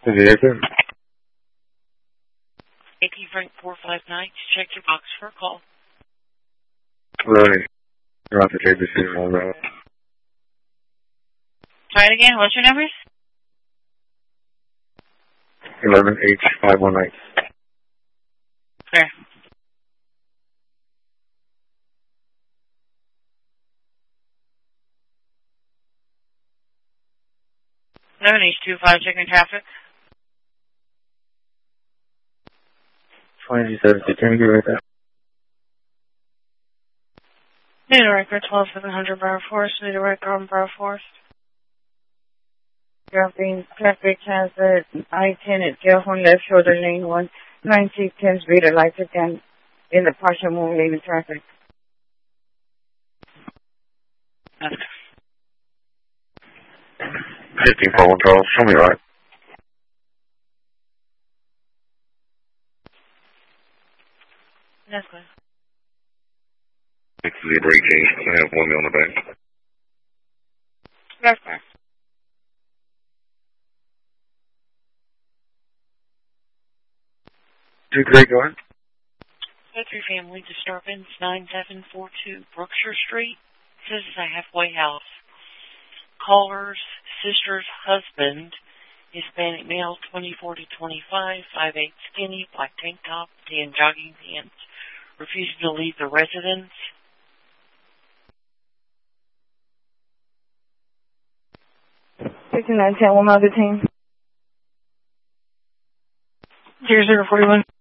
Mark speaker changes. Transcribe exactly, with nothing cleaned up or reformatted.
Speaker 1: Is it open?
Speaker 2: A P Frank four five nine, check your box for a call.
Speaker 1: Right. You're off the J B C on that.
Speaker 2: Try it again. What's your numbers?
Speaker 1: eleven H five one nine.
Speaker 2: Clear. eleven H two five, checking traffic.
Speaker 1: twenty seven, can you get right there?
Speaker 2: Need a record twelve seven hundred Broward Forest. Need a record on Broward Forest. Dropping traffic hazard I ten at Calhoun left shoulder lane one. nine six ten speed of lights again in the partial move lane of traffic. Okay.
Speaker 1: fifteen four one Charles, show me right.
Speaker 2: That's good.
Speaker 1: Six zebra eighteen, I have one on the back.
Speaker 2: That's fair.
Speaker 1: Two great going.
Speaker 2: Country family disturbance nine seven four two Brookshire Street. Says it's a halfway house. Caller's sister's husband, Hispanic male, twenty-four to twenty-five, five eight skinny, black tank top, tan jogging pants, refusing to leave the residence.
Speaker 3: fifty-nine ten, one other team.
Speaker 2: zero zero four one.